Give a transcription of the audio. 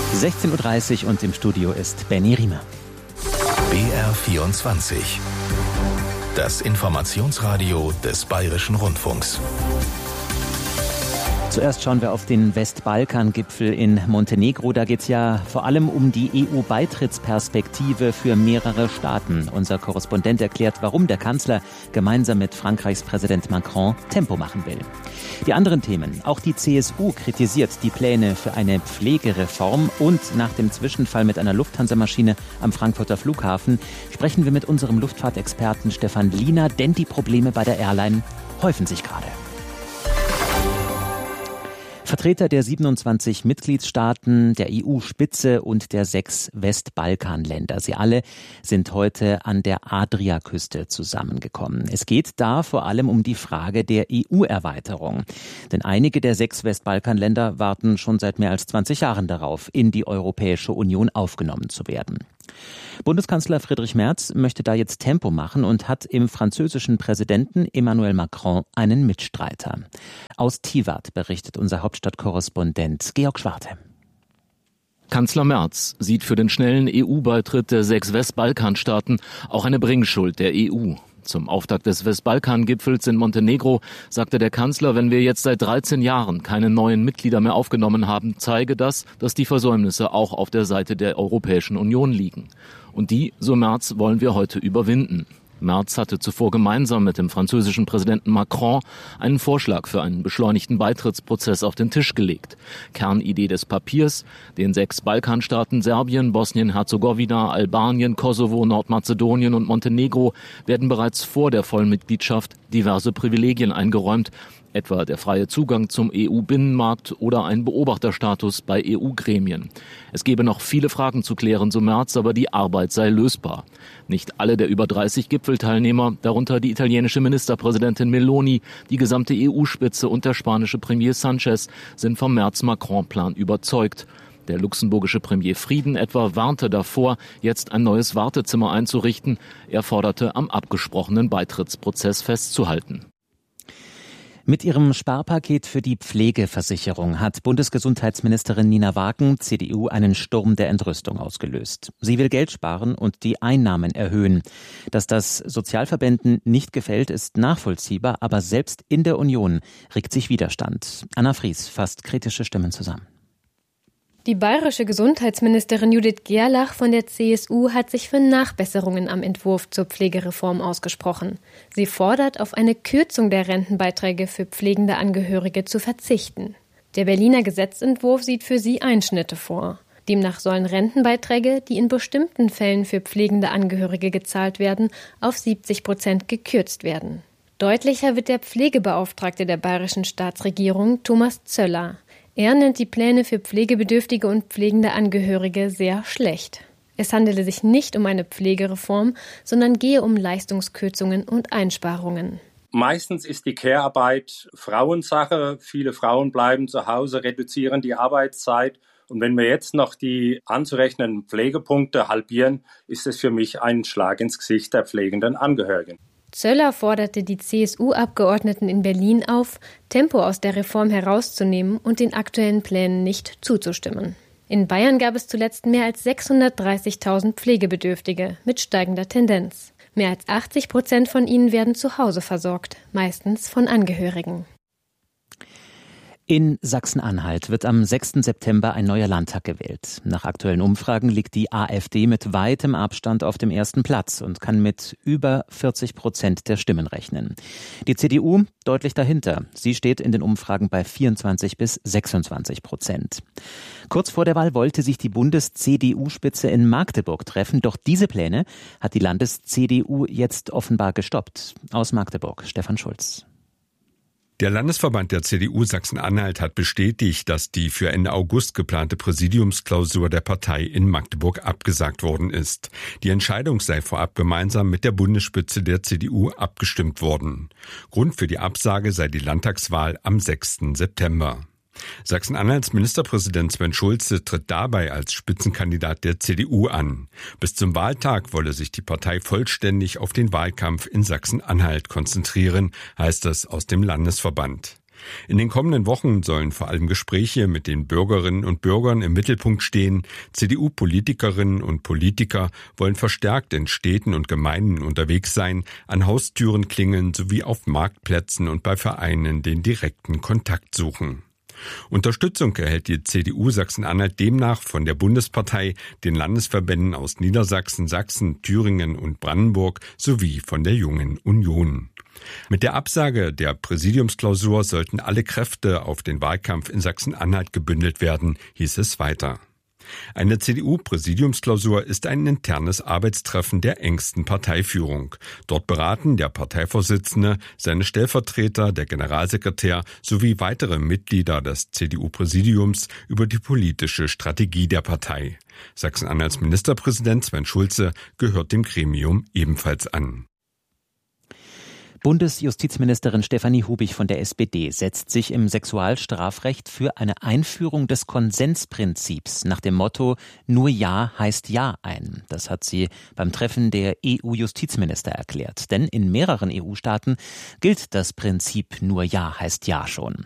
16:30 Uhr und im Studio ist Benny Riemer. BR24. Das Informationsradio des Bayerischen Rundfunks. Zuerst schauen wir auf den Westbalkan-Gipfel in Montenegro. Da geht es ja vor allem um die EU-Beitrittsperspektive für mehrere Staaten. Unser Korrespondent erklärt, warum der Kanzler gemeinsam mit Frankreichs Präsident Macron Tempo machen will. Die anderen Themen. Auch die CSU kritisiert die Pläne für eine Pflegereform. Und nach dem Zwischenfall mit einer Lufthansa-Maschine am Frankfurter Flughafen sprechen wir mit unserem Luftfahrtexperten Stefan Liener, denn die Probleme bei der Airline häufen sich gerade. Vertreter der 27 Mitgliedstaaten, der EU-Spitze und der 6 Westbalkanländer. Sie alle sind heute an der Adriaküste zusammengekommen. Es geht da vor allem um die Frage der EU-Erweiterung. Denn einige der 6 Westbalkanländer warten schon seit mehr als 20 Jahren darauf, in die Europäische Union aufgenommen zu werden. Bundeskanzler Friedrich Merz möchte da jetzt Tempo machen und hat im französischen Präsidenten Emmanuel Macron einen Mitstreiter. Aus Tivat berichtet unser Hauptstadtkorrespondent Georg Schwarte. Kanzler Merz sieht für den schnellen EU-Beitritt der 6 Westbalkanstaaten auch eine Bringschuld der EU. Zum Auftakt des Westbalkan-Gipfels in Montenegro sagte der Kanzler, wenn wir jetzt seit 13 Jahren keine neuen Mitglieder mehr aufgenommen haben, zeige das, dass die Versäumnisse auch auf der Seite der Europäischen Union liegen. Und die, so Merz, wollen wir heute überwinden. Merz hatte zuvor gemeinsam mit dem französischen Präsidenten Macron einen Vorschlag für einen beschleunigten Beitrittsprozess auf den Tisch gelegt. Kernidee des Papiers: den 6 Balkanstaaten Serbien, Bosnien-Herzegowina, Albanien, Kosovo, Nordmazedonien und Montenegro werden bereits vor der Vollmitgliedschaft diverse Privilegien eingeräumt, etwa der freie Zugang zum EU-Binnenmarkt oder ein Beobachterstatus bei EU-Gremien. Es gebe noch viele Fragen zu klären, so Merz, aber die Arbeit sei lösbar. Nicht alle der über 30 Gipfelteilnehmer, darunter die italienische Ministerpräsidentin Meloni, die gesamte EU-Spitze und der spanische Premier Sanchez, sind vom Merz-Macron-Plan überzeugt. Der luxemburgische Premier Frieden etwa warnte davor, jetzt ein neues Wartezimmer einzurichten. Er forderte, am abgesprochenen Beitrittsprozess festzuhalten. Mit ihrem Sparpaket für die Pflegeversicherung hat Bundesgesundheitsministerin Nina Wagen, CDU, einen Sturm der Entrüstung ausgelöst. Sie will Geld sparen und die Einnahmen erhöhen. Dass das Sozialverbänden nicht gefällt, ist nachvollziehbar, aber selbst in der Union regt sich Widerstand. Anna Fries fasst kritische Stimmen zusammen. Die bayerische Gesundheitsministerin Judith Gerlach von der CSU hat sich für Nachbesserungen am Entwurf zur Pflegereform ausgesprochen. Sie fordert, auf eine Kürzung der Rentenbeiträge für pflegende Angehörige zu verzichten. Der Berliner Gesetzentwurf sieht für sie Einschnitte vor. Demnach sollen Rentenbeiträge, die in bestimmten Fällen für pflegende Angehörige gezahlt werden, auf 70% gekürzt werden. Deutlicher wird der Pflegebeauftragte der bayerischen Staatsregierung, Thomas Zöller. Er nennt die Pläne für pflegebedürftige und pflegende Angehörige sehr schlecht. Es handele sich nicht um eine Pflegereform, sondern gehe um Leistungskürzungen und Einsparungen. Meistens ist die Care-Arbeit Frauensache. Viele Frauen bleiben zu Hause, reduzieren die Arbeitszeit. Und wenn wir jetzt noch die anzurechnenden Pflegepunkte halbieren, ist es für mich ein Schlag ins Gesicht der pflegenden Angehörigen. Zöller forderte die CSU-Abgeordneten in Berlin auf, Tempo aus der Reform herauszunehmen und den aktuellen Plänen nicht zuzustimmen. In Bayern gab es zuletzt mehr als 630.000 Pflegebedürftige mit steigender Tendenz. Mehr als 80% von ihnen werden zu Hause versorgt, meistens von Angehörigen. In Sachsen-Anhalt wird am 6. September ein neuer Landtag gewählt. Nach aktuellen Umfragen liegt die AfD mit weitem Abstand auf dem ersten Platz und kann mit über 40% der Stimmen rechnen. Die CDU deutlich dahinter. Sie steht in den Umfragen bei 24-26%. Kurz vor der Wahl wollte sich die Bundes-CDU-Spitze in Magdeburg treffen, doch diese Pläne hat die Landes-CDU jetzt offenbar gestoppt. Aus Magdeburg, Stefan Schulz. Der Landesverband der CDU Sachsen-Anhalt hat bestätigt, dass die für Ende August geplante Präsidiumsklausur der Partei in Magdeburg abgesagt worden ist. Die Entscheidung sei vorab gemeinsam mit der Bundesspitze der CDU abgestimmt worden. Grund für die Absage sei die Landtagswahl am 6. September. Sachsen-Anhalts Ministerpräsident Sven Schulze tritt dabei als Spitzenkandidat der CDU an. Bis zum Wahltag wolle sich die Partei vollständig auf den Wahlkampf in Sachsen-Anhalt konzentrieren, heißt es aus dem Landesverband. In den kommenden Wochen sollen vor allem Gespräche mit den Bürgerinnen und Bürgern im Mittelpunkt stehen. CDU-Politikerinnen und Politiker wollen verstärkt in Städten und Gemeinden unterwegs sein, an Haustüren klingeln sowie auf Marktplätzen und bei Vereinen den direkten Kontakt suchen. Unterstützung erhält die CDU Sachsen-Anhalt demnach von der Bundespartei, den Landesverbänden aus Niedersachsen, Sachsen, Thüringen und Brandenburg sowie von der Jungen Union. Mit der Absage der Präsidiumsklausur sollten alle Kräfte auf den Wahlkampf in Sachsen-Anhalt gebündelt werden, hieß es weiter. Eine CDU-Präsidiumsklausur ist ein internes Arbeitstreffen der engsten Parteiführung. Dort beraten der Parteivorsitzende, seine Stellvertreter, der Generalsekretär sowie weitere Mitglieder des CDU-Präsidiums über die politische Strategie der Partei. Sachsen-Anhalts Ministerpräsident Sven Schulze gehört dem Gremium ebenfalls an. Bundesjustizministerin Stefanie Hubig von der SPD setzt sich im Sexualstrafrecht für eine Einführung des Konsensprinzips nach dem Motto "Nur Ja heißt Ja" ein. Das hat sie beim Treffen der EU-Justizminister erklärt. Denn in mehreren EU-Staaten gilt das Prinzip "Nur Ja heißt Ja" schon.